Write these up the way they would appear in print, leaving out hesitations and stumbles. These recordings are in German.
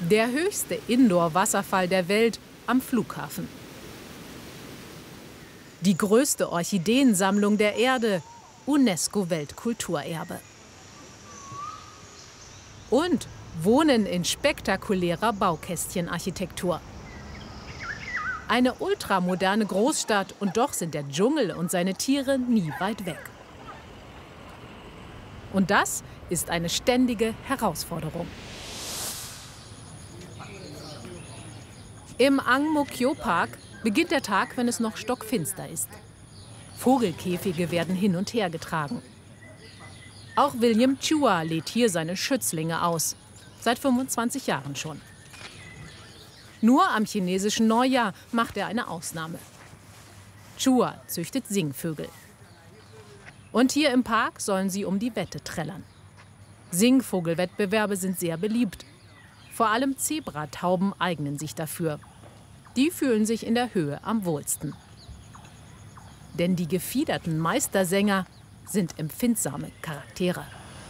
Der höchste Indoor-Wasserfall der Welt am Flughafen. Die größte Orchideensammlung der Erde, UNESCO-Weltkulturerbe. Und Wohnen in spektakulärer Baukästchenarchitektur. Eine ultramoderne Großstadt und doch sind der Dschungel und seine Tiere nie weit weg. Und das ist eine ständige Herausforderung. Im Ang Mo Kio Park beginnt der Tag, wenn es noch stockfinster ist. Vogelkäfige werden hin und her getragen. Auch William Chua lädt hier seine Schützlinge aus. Seit 25 Jahren schon. Nur am chinesischen Neujahr macht er eine Ausnahme. Chua züchtet Singvögel. Und hier im Park sollen sie um die Wette trällern. Singvogelwettbewerbe sind sehr beliebt. Vor allem Zebratauben eignen sich dafür. Die fühlen sich in der Höhe am wohlsten. Denn die gefiederten Meistersänger sind empfindsame Charaktere.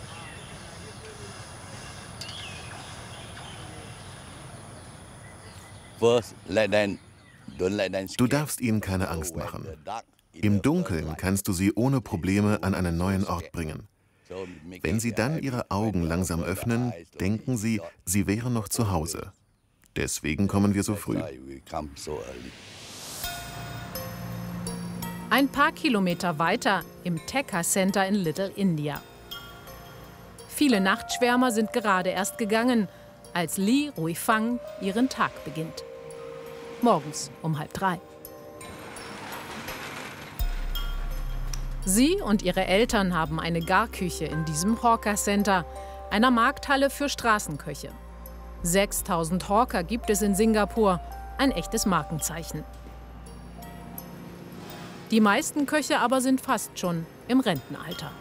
Du darfst ihnen keine Angst machen. Im Dunkeln kannst du sie ohne Probleme an einen neuen Ort bringen. Wenn sie dann ihre Augen langsam öffnen, denken sie, sie wären noch zu Hause. Deswegen kommen wir so früh. Ein paar Kilometer weiter im Tekka Center in Little India. Viele Nachtschwärmer sind gerade erst gegangen, als Li Ruifang ihren Tag beginnt. Morgens um 2:30. Sie und ihre Eltern haben eine Garküche in diesem Hawker Center, einer Markthalle für Straßenköche. 6000 Hawker gibt es in Singapur, ein echtes Markenzeichen. Die meisten Köche aber sind fast schon im Rentenalter.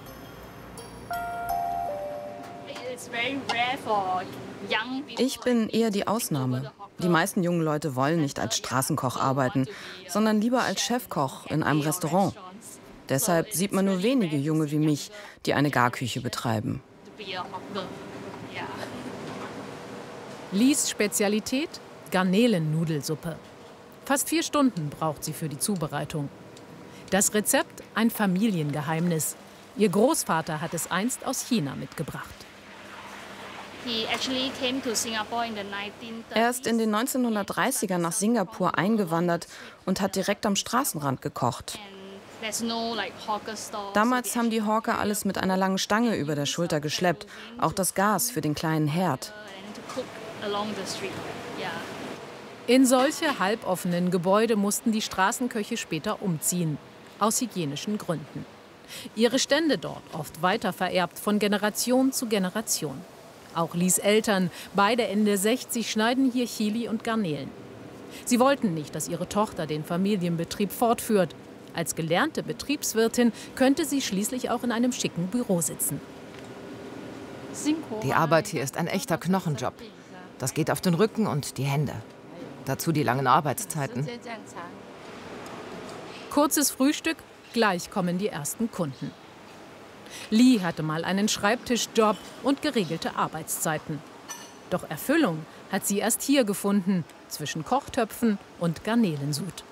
Ich bin eher die Ausnahme. Die meisten jungen Leute wollen nicht als Straßenkoch arbeiten, sondern lieber als Chefkoch in einem Restaurant. Deshalb sieht man nur wenige Junge wie mich, die eine Garküche betreiben. Lis Spezialität? Garnelennudelsuppe. Fast 4 Stunden braucht sie für die Zubereitung. Das Rezept ein Familiengeheimnis. Ihr Großvater hat es einst aus China mitgebracht. Er ist in den 1930ern nach Singapur eingewandert und hat direkt am Straßenrand gekocht. Damals haben die Hawker alles mit einer langen Stange über der Schulter geschleppt, auch das Gas für den kleinen Herd. In solche halboffenen Gebäude mussten die Straßenköche später umziehen, aus hygienischen Gründen. Ihre Stände dort oft weitervererbt von Generation zu Generation. Auch Lis Eltern, beide Ende 60, schneiden hier Chili und Garnelen. Sie wollten nicht, dass ihre Tochter den Familienbetrieb fortführt. Als gelernte Betriebswirtin könnte sie schließlich auch in einem schicken Büro sitzen. Die Arbeit hier ist ein echter Knochenjob. Das geht auf den Rücken und die Hände. Dazu die langen Arbeitszeiten. Kurzes Frühstück, gleich kommen die ersten Kunden. Li hatte mal einen Schreibtischjob und geregelte Arbeitszeiten. Doch Erfüllung hat sie erst hier gefunden, zwischen Kochtöpfen und Garnelensud.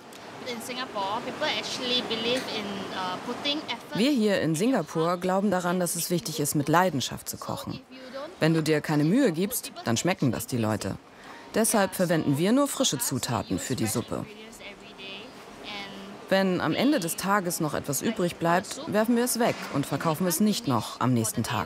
Wir hier in Singapur glauben daran, dass es wichtig ist, mit Leidenschaft zu kochen. Wenn du dir keine Mühe gibst, dann schmecken das die Leute. Deshalb verwenden wir nur frische Zutaten für die Suppe. Wenn am Ende des Tages noch etwas übrig bleibt, werfen wir es weg und verkaufen es nicht noch am nächsten Tag.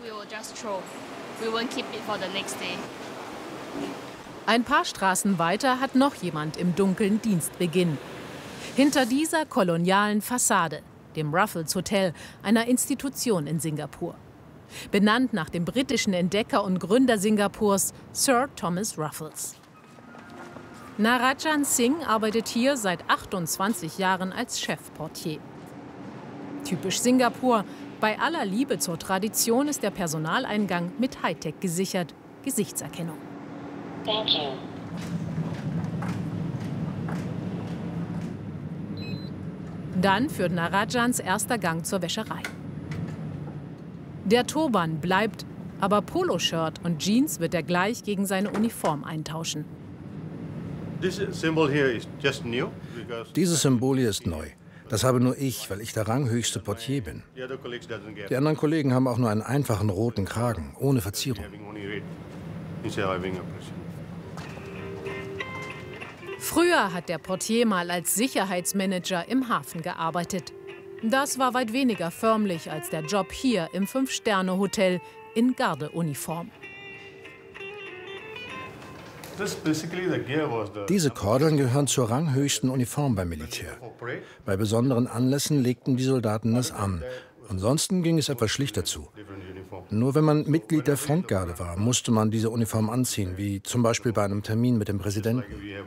Ein paar Straßen weiter hat noch jemand im Dunkeln Dienstbeginn. Hinter dieser kolonialen Fassade, dem Raffles Hotel, einer Institution in Singapur. Benannt nach dem britischen Entdecker und Gründer Singapurs, Sir Thomas Raffles. Narajan Singh arbeitet hier seit 28 Jahren als Chefportier. Typisch Singapur, bei aller Liebe zur Tradition ist der Personaleingang mit Hightech gesichert, Gesichtserkennung. Thank you. Dann führt Narajans erster Gang zur Wäscherei. Der Turban bleibt, Aber Poloshirt und Jeans wird er gleich gegen seine Uniform eintauschen. Dieses Symbol hier ist neu. Das habe nur ich, weil ich der ranghöchste Portier bin. Die anderen Kollegen haben auch nur einen einfachen roten Kragen, ohne Verzierung. Früher hat der Portier mal als Sicherheitsmanager im Hafen gearbeitet. Das war weit weniger förmlich als der Job hier im 5-Sterne-Hotel in Gardeuniform. Diese Kordeln gehören zur ranghöchsten Uniform beim Militär. Bei besonderen Anlässen legten die Soldaten das an. Ansonsten ging es etwas schlichter zu. Nur wenn man Mitglied der Frontgarde war, musste man diese Uniform anziehen, wie zum Beispiel bei einem Termin mit dem Präsidenten.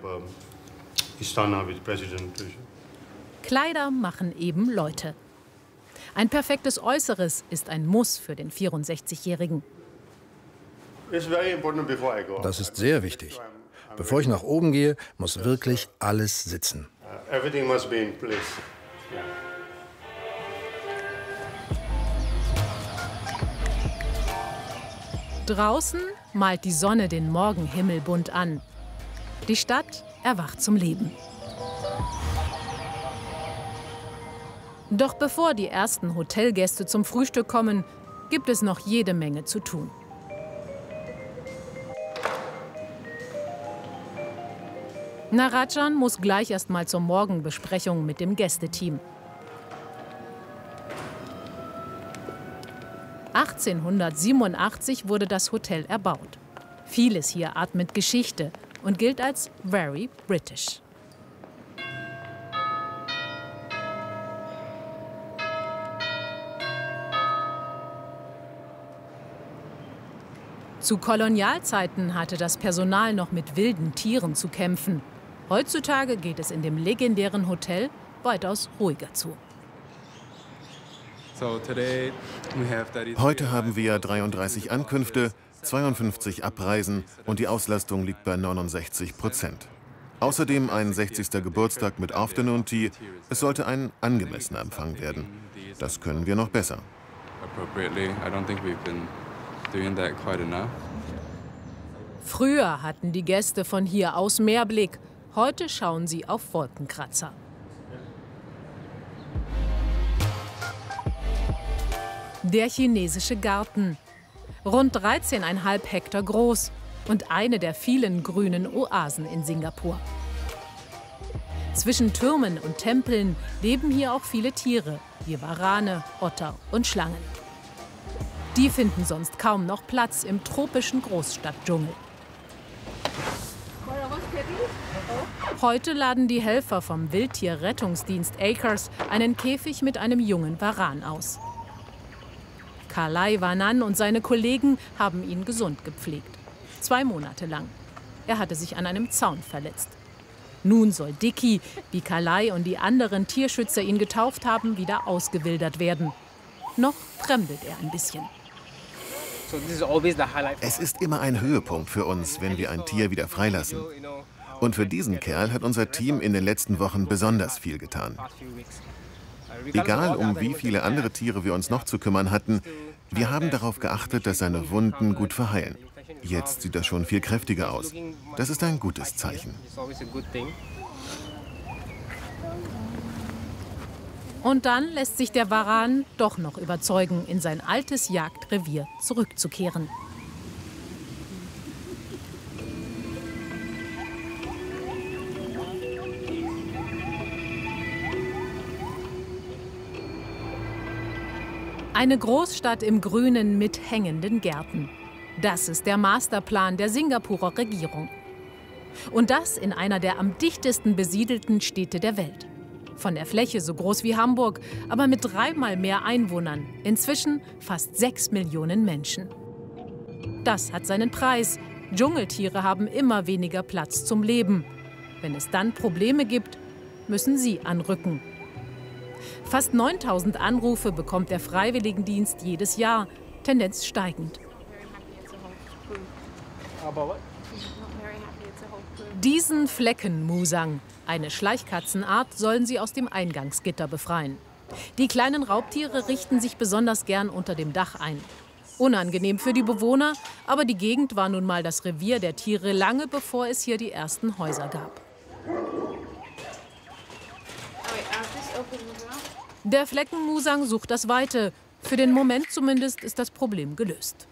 Kleider machen eben Leute. Ein perfektes Äußeres ist ein Muss für den 64-Jährigen. Das ist sehr wichtig. Bevor ich nach oben gehe, muss wirklich alles sitzen. Draußen malt die Sonne den Morgenhimmel bunt an. Die Stadt erwacht zum Leben. Doch bevor die ersten Hotelgäste zum Frühstück kommen, gibt es noch jede Menge zu tun. Naracan muss gleich erst mal zur Morgenbesprechung mit dem Gästeteam. 1887 wurde das Hotel erbaut. Vieles hier atmet Geschichte und gilt als very British. Zu Kolonialzeiten hatte das Personal noch mit wilden Tieren zu kämpfen. Heutzutage geht es in dem legendären Hotel weitaus ruhiger zu. Heute haben wir 33 Ankünfte, 52 Abreisen und die Auslastung liegt bei 69%. Außerdem ein 60. Geburtstag mit Afternoon Tea. Es sollte ein angemessener Empfang werden. Das können wir noch besser. Früher hatten die Gäste von hier aus Meerblick. Heute schauen sie auf Wolkenkratzer. Der chinesische Garten. Rund 13,5 Hektar groß und eine der vielen grünen Oasen in Singapur. Zwischen Türmen und Tempeln leben hier auch viele Tiere, wie Warane, Otter und Schlangen. Die finden sonst kaum noch Platz im tropischen Großstadtdschungel. Heute laden die Helfer vom Wildtierrettungsdienst Acres einen Käfig mit einem jungen Varan aus. Kalai Wanan und seine Kollegen haben ihn gesund gepflegt. 2 Monate lang. Er hatte sich an einem Zaun verletzt. Nun soll Dicky, wie Kalai und die anderen Tierschützer ihn getauft haben, wieder ausgewildert werden. Noch fremdelt er ein bisschen. Es ist immer ein Höhepunkt für uns, wenn wir ein Tier wieder freilassen. Und für diesen Kerl hat unser Team in den letzten Wochen besonders viel getan. Egal, um wie viele andere Tiere wir uns noch zu kümmern hatten, wir haben darauf geachtet, dass seine Wunden gut verheilen. Jetzt sieht er schon viel kräftiger aus. Das ist ein gutes Zeichen. Und dann lässt sich der Varan doch noch überzeugen, in sein altes Jagdrevier zurückzukehren. Eine Großstadt im Grünen mit hängenden Gärten. Das ist der Masterplan der Singapurer Regierung. Und das in einer der am dichtesten besiedelten Städte der Welt. Von der Fläche so groß wie Hamburg, aber mit 3-mal mehr Einwohnern. Inzwischen fast 6 Millionen Menschen. Das hat seinen Preis. Dschungeltiere haben immer weniger Platz zum Leben. Wenn es dann Probleme gibt, müssen sie anrücken. Fast 9000 Anrufe bekommt der Freiwilligendienst jedes Jahr, Tendenz steigend. Diesen Fleckenmusang, eine Schleichkatzenart, sollen sie aus dem Eingangsgitter befreien. Die kleinen Raubtiere richten sich besonders gern unter dem Dach ein. Unangenehm für die Bewohner, aber die Gegend war nun mal das Revier der Tiere lange bevor es hier die ersten Häuser gab. Der Fleckenmusang sucht das Weite. Für den Moment zumindest ist das Problem gelöst.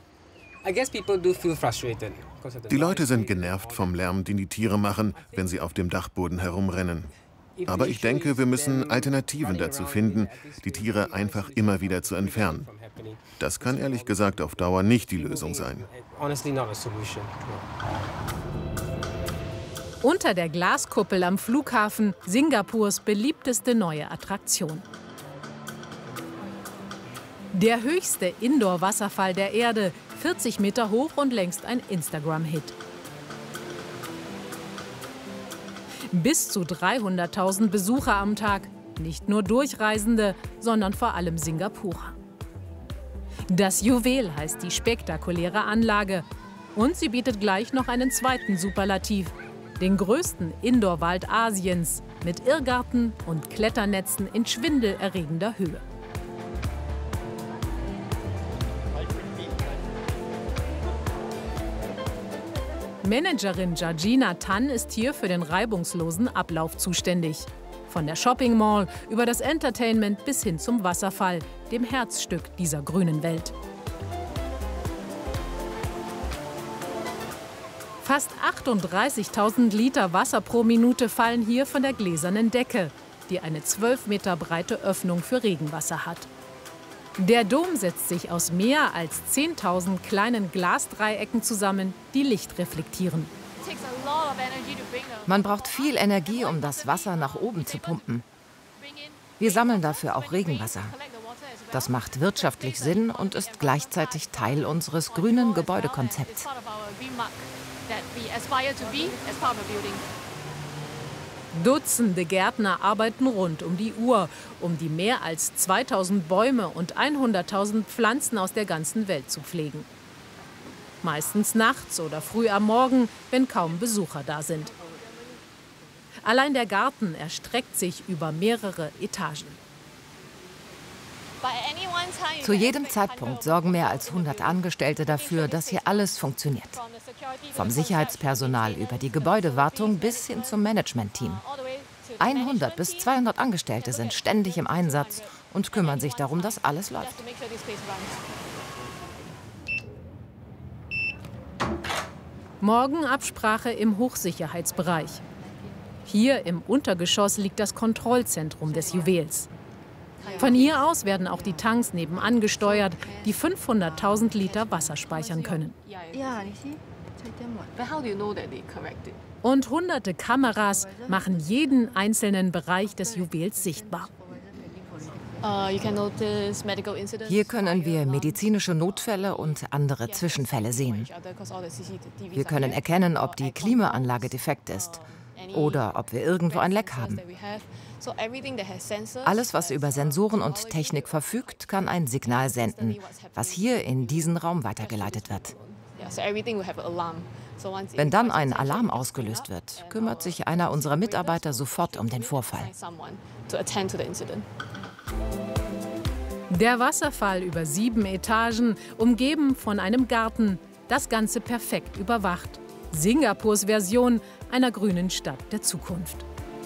Die Leute sind genervt vom Lärm, den die Tiere machen, wenn sie auf dem Dachboden herumrennen. Aber ich denke, wir müssen Alternativen dazu finden, die Tiere einfach immer wieder zu entfernen. Das kann ehrlich gesagt auf Dauer nicht die Lösung sein. Unter der Glaskuppel am Flughafen Singapurs beliebteste neue Attraktion. Der höchste Indoor-Wasserfall der Erde, 40 Meter hoch und längst ein Instagram-Hit. Bis zu 300.000 Besucher am Tag, nicht nur Durchreisende, sondern vor allem Singapurer. Das Juwel heißt die spektakuläre Anlage und sie bietet gleich noch einen zweiten Superlativ, den größten Indoor-Wald Asiens mit Irrgarten und Kletternetzen in schwindelerregender Höhe. Managerin Georgina Tan ist hier für den reibungslosen Ablauf zuständig. Von der Shopping Mall über das Entertainment bis hin zum Wasserfall, dem Herzstück dieser grünen Welt. Fast 38.000 Liter Wasser pro Minute fallen hier von der gläsernen Decke, die eine 12 Meter breite Öffnung für Regenwasser hat. Der Dom setzt sich aus mehr als 10.000 kleinen Glasdreiecken zusammen, die Licht reflektieren. Man braucht viel Energie, um das Wasser nach oben zu pumpen. Wir sammeln dafür auch Regenwasser. Das macht wirtschaftlich Sinn und ist gleichzeitig Teil unseres grünen Gebäudekonzepts. Dutzende Gärtner arbeiten rund um die Uhr, um die mehr als 2.000 Bäume und 100.000 Pflanzen aus der ganzen Welt zu pflegen. Meistens nachts oder früh am Morgen, wenn kaum Besucher da sind. Allein der Garten erstreckt sich über mehrere Etagen. Zu jedem Zeitpunkt sorgen mehr als 100 Angestellte dafür, dass hier alles funktioniert. Vom Sicherheitspersonal über die Gebäudewartung bis hin zum Managementteam. 100 bis 200 Angestellte sind ständig im Einsatz und kümmern sich darum, dass alles läuft. Morgen Absprache im Hochsicherheitsbereich. Hier im Untergeschoss liegt das Kontrollzentrum des Juwels. Von hier aus werden auch die Tanks nebenan gesteuert, die 500.000 Liter Wasser speichern können. Und hunderte Kameras machen jeden einzelnen Bereich des Juwels sichtbar. Hier können wir medizinische Notfälle und andere Zwischenfälle sehen. Wir können erkennen, ob die Klimaanlage defekt ist oder ob wir irgendwo ein Leck haben. Alles, was über Sensoren und Technik verfügt, kann ein Signal senden, was hier in diesen Raum weitergeleitet wird. Wenn dann ein Alarm ausgelöst wird, kümmert sich einer unserer Mitarbeiter sofort um den Vorfall. Der Wasserfall über 7 Etagen, umgeben von einem Garten, das Ganze perfekt überwacht. Singapurs Version einer grünen Stadt der Zukunft.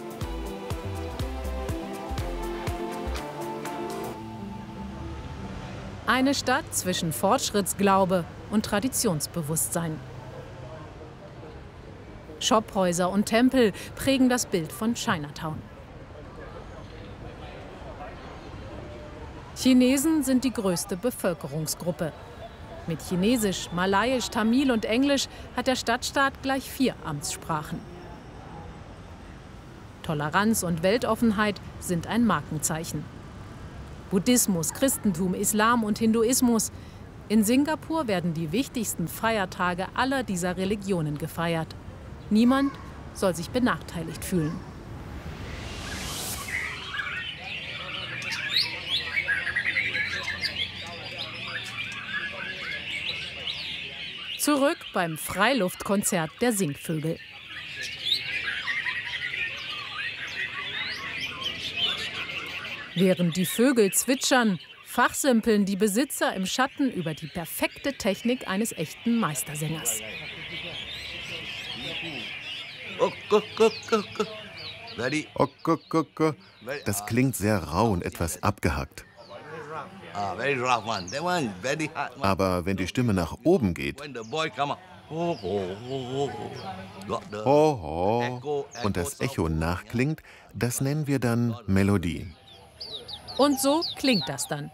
Eine Stadt zwischen Fortschrittsglaube und Traditionsbewusstsein. Shophäuser und Tempel prägen das Bild von Chinatown. Chinesen sind die größte Bevölkerungsgruppe. Mit Chinesisch, Malayisch, Tamil und Englisch hat der Stadtstaat gleich 4 Amtssprachen. Toleranz und Weltoffenheit sind ein Markenzeichen. Buddhismus, Christentum, Islam und Hinduismus. In Singapur werden die wichtigsten Feiertage aller dieser Religionen gefeiert. Niemand soll sich benachteiligt fühlen. Zurück beim Freiluftkonzert der Singvögel. Während die Vögel zwitschern, fachsimpeln die Besitzer im Schatten über die perfekte Technik eines echten Meistersängers. Das klingt sehr rau und etwas abgehackt. Aber wenn die Stimme nach oben geht, ho, und das Echo nachklingt, das nennen wir dann Melodie. Und so klingt das dann.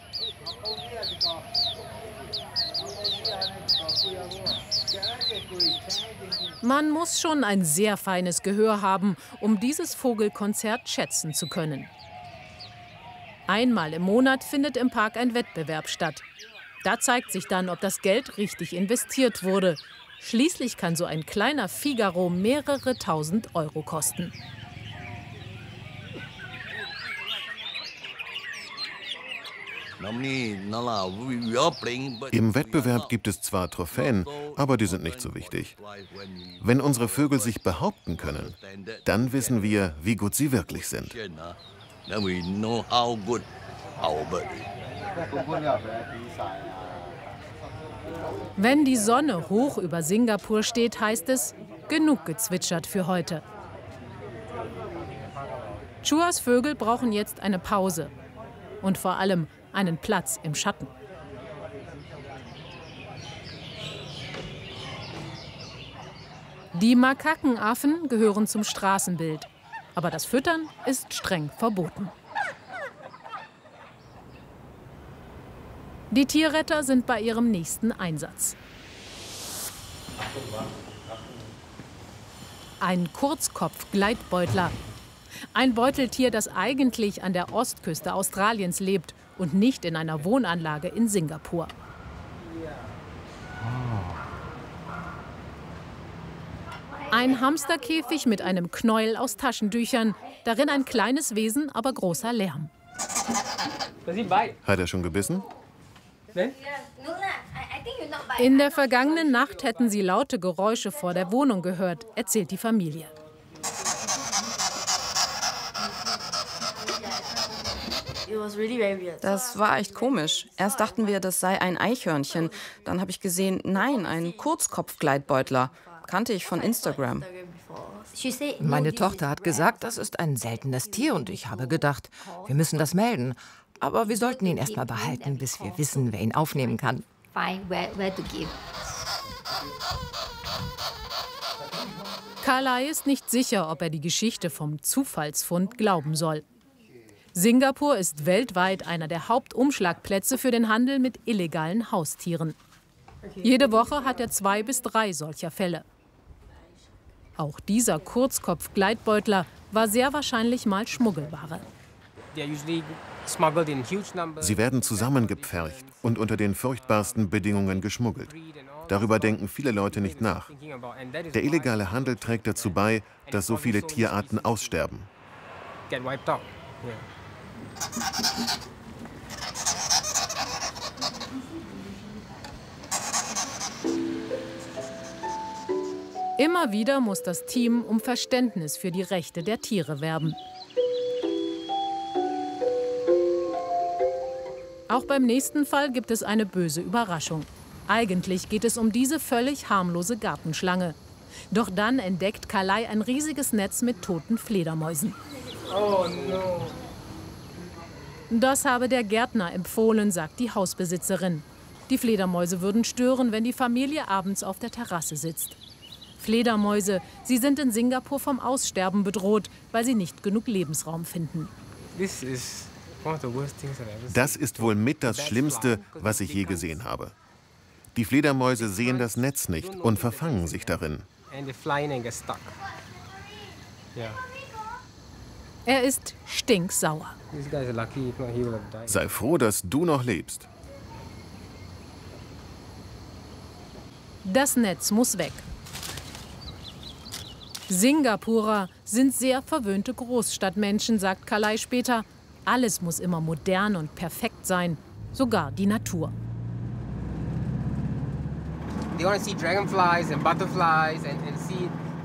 Man muss schon ein sehr feines Gehör haben, um dieses Vogelkonzert schätzen zu können. Einmal im Monat findet im Park ein Wettbewerb statt. Da zeigt sich dann, ob das Geld richtig investiert wurde. Schließlich kann so ein kleiner Figaro mehrere tausend Euro kosten. Im Wettbewerb gibt es zwar Trophäen, aber die sind nicht so wichtig. Wenn unsere Vögel sich behaupten können, dann wissen wir, wie gut sie wirklich sind. Wenn die Sonne hoch über Singapur steht, heißt es, genug gezwitschert für heute. Chuas Vögel brauchen jetzt eine Pause und vor allem einen Platz im Schatten. Die Makakenaffen gehören zum Straßenbild, aber das Füttern ist streng verboten. Die Tierretter sind bei ihrem nächsten Einsatz. Ein Kurzkopf-Gleitbeutler. Ein Beuteltier, das eigentlich an der Ostküste Australiens lebt und nicht in einer Wohnanlage in Singapur. Ein Hamsterkäfig mit einem Knäuel aus Taschentüchern, darin ein kleines Wesen, aber großer Lärm. Hat er schon gebissen? In der vergangenen Nacht hätten sie laute Geräusche vor der Wohnung gehört, erzählt die Familie. Das war echt komisch. Erst dachten wir, das sei ein Eichhörnchen. Dann habe ich gesehen, nein, ein Kurzkopf-Gleitbeutler. Kannte ich von Instagram. Meine Tochter hat gesagt, das ist ein seltenes Tier und ich habe gedacht, wir müssen das melden. Aber wir sollten ihn erst mal behalten, bis wir wissen, wer ihn aufnehmen kann. Kalai ist nicht sicher, ob er die Geschichte vom Zufallsfund glauben soll. Singapur ist weltweit einer der Hauptumschlagplätze für den Handel mit illegalen Haustieren. Jede Woche hat er 2 bis 3 solcher Fälle. Auch dieser Kurzkopf-Gleitbeutler war sehr wahrscheinlich mal Schmuggelware. Sie werden zusammengepfercht und unter den furchtbarsten Bedingungen geschmuggelt. Darüber denken viele Leute nicht nach. Der illegale Handel trägt dazu bei, dass so viele Tierarten aussterben. Immer wieder muss das Team um Verständnis für die Rechte der Tiere werben. Auch beim nächsten Fall gibt es eine böse Überraschung. Eigentlich geht es um diese völlig harmlose Gartenschlange. Doch dann entdeckt Kalai ein riesiges Netz mit toten Fledermäusen. Oh no. Das habe der Gärtner empfohlen, sagt die Hausbesitzerin. Die Fledermäuse würden stören, wenn die Familie abends auf der Terrasse sitzt. Fledermäuse, sie sind in Singapur vom Aussterben bedroht, weil sie nicht genug Lebensraum finden. Das ist wohl mit das Schlimmste, was ich je gesehen habe. Die Fledermäuse sehen das Netz nicht und verfangen sich darin. Er ist stinksauer. Sei froh, dass du noch lebst. Das Netz muss weg. Singapurer sind sehr verwöhnte Großstadtmenschen, sagt Kalai später. Alles muss immer modern und perfekt sein, sogar die Natur.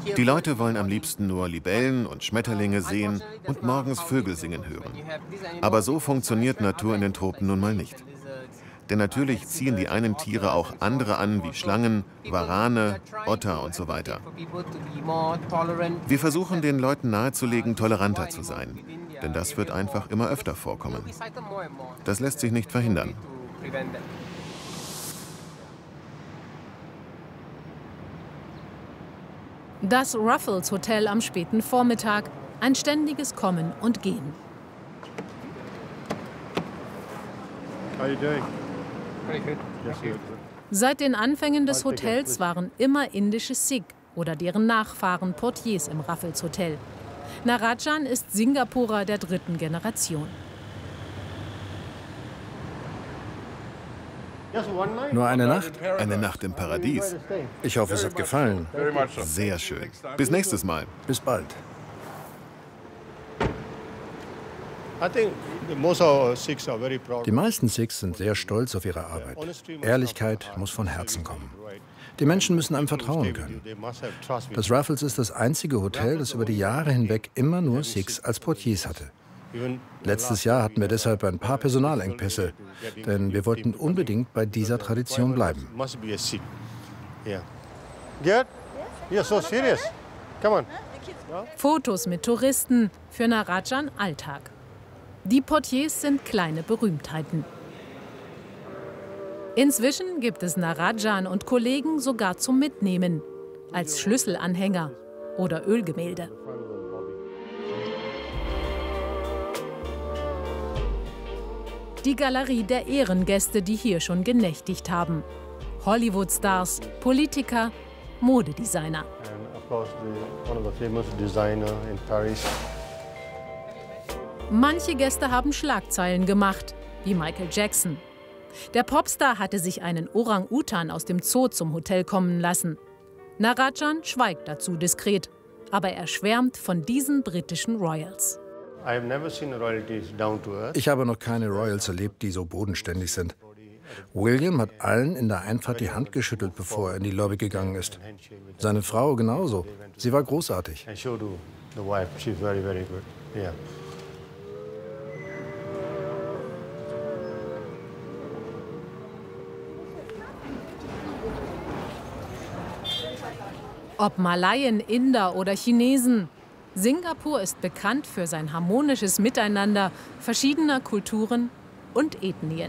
Die Leute wollen am liebsten nur Libellen und Schmetterlinge sehen und morgens Vögel singen hören. Aber so funktioniert Natur in den Tropen nun mal nicht. Denn natürlich ziehen die einen Tiere auch andere an, wie Schlangen, Warane, Otter und so weiter. Wir versuchen den Leuten nahezulegen, toleranter zu sein. Denn das wird einfach immer öfter vorkommen. Das lässt sich nicht verhindern. Das Ruffles Hotel am späten Vormittag, ein ständiges Kommen und Gehen. Seit den Anfängen des Hotels waren immer indische Sikh oder deren Nachfahren Portiers im Ruffles Hotel. Narajan ist Singapurer der 3. Generation. Nur eine Nacht? Eine Nacht im Paradies. Ich hoffe, es hat gefallen. Sehr schön. Bis nächstes Mal. Bis bald. Die meisten Sikhs sind sehr stolz auf ihre Arbeit. Ehrlichkeit muss von Herzen kommen. Die Menschen müssen einem vertrauen können. Das Ruffles ist das einzige Hotel, das über die Jahre hinweg immer nur Sikhs als Portiers hatte. Letztes Jahr hatten wir deshalb ein paar Personalengpässe, denn wir wollten unbedingt bei dieser Tradition bleiben. Fotos mit Touristen, für Narajan Alltag. Die Portiers sind kleine Berühmtheiten. Inzwischen gibt es Narajan und Kollegen sogar zum Mitnehmen, als Schlüsselanhänger oder Ölgemälde. Die Galerie der Ehrengäste, die hier schon genächtigt haben. Hollywood-Stars, Politiker, Modedesigner. Manche Gäste haben Schlagzeilen gemacht, wie Michael Jackson. Der Popstar hatte sich einen Orang-Utan aus dem Zoo zum Hotel kommen lassen. Narajan schweigt dazu diskret, aber er schwärmt von diesen britischen Royals. Ich habe noch keine Royals erlebt, die so bodenständig sind. William hat allen in der Einfahrt die Hand geschüttelt, bevor er in die Lobby gegangen ist. Seine Frau genauso. Sie war großartig. Ob Malaien, Inder oder Chinesen, Singapur ist bekannt für sein harmonisches Miteinander verschiedener Kulturen und Ethnien.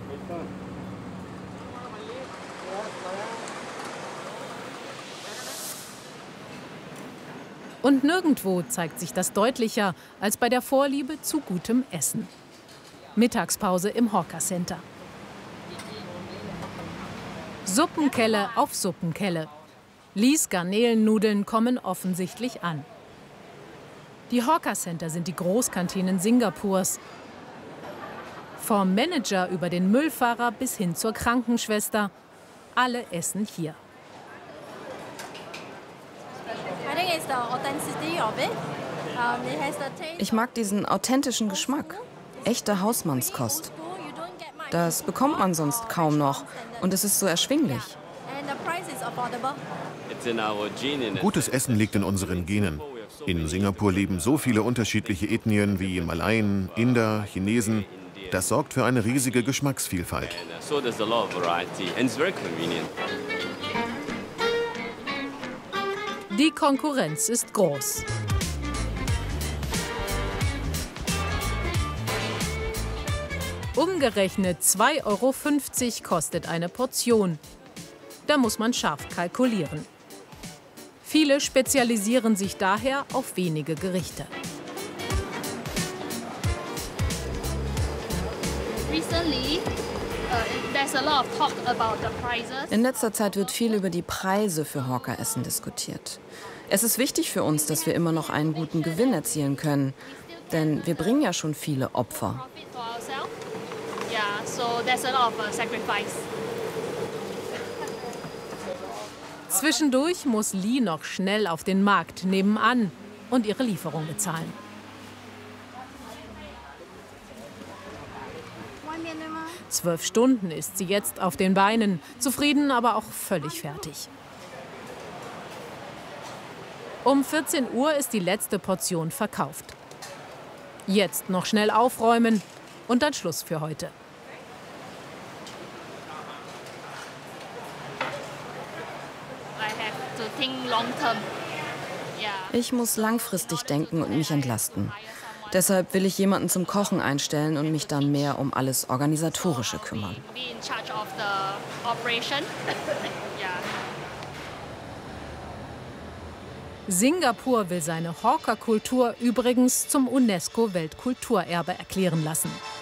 Und nirgendwo zeigt sich das deutlicher als bei der Vorliebe zu gutem Essen. Mittagspause im Hawker Center. Suppenkelle auf Suppenkelle. Lees Garnelennudeln kommen offensichtlich an. Die Hawker Center sind die Großkantinen Singapurs. Vom Manager über den Müllfahrer bis hin zur Krankenschwester. Alle essen hier. Ich mag diesen authentischen Geschmack. Echte Hausmannskost. Das bekommt man sonst kaum noch. Und es ist so erschwinglich. Gutes Essen liegt in unseren Genen. In Singapur leben so viele unterschiedliche Ethnien wie Malaien, Inder, Chinesen. Das sorgt für eine riesige Geschmacksvielfalt. Die Konkurrenz ist groß. Umgerechnet 2,50 € kostet eine Portion. Da muss man scharf kalkulieren. Viele spezialisieren sich daher auf wenige Gerichte. In letzter Zeit wird viel über die Preise für Hawker-Essen diskutiert. Es ist wichtig für uns, dass wir immer noch einen guten Gewinn erzielen können. Denn wir bringen ja schon viele Opfer. Zwischendurch muss Lee noch schnell auf den Markt nebenan und ihre Lieferung bezahlen. Zwölf Stunden ist sie jetzt auf den Beinen, zufrieden, aber auch völlig fertig. Um 14 Uhr ist die letzte Portion verkauft. Jetzt noch schnell aufräumen und dann Schluss für heute. Ich muss langfristig denken und mich entlasten. Deshalb will ich jemanden zum Kochen einstellen und mich dann mehr um alles Organisatorische kümmern. Singapur will seine Hawker-Kultur übrigens zum UNESCO-Weltkulturerbe erklären lassen.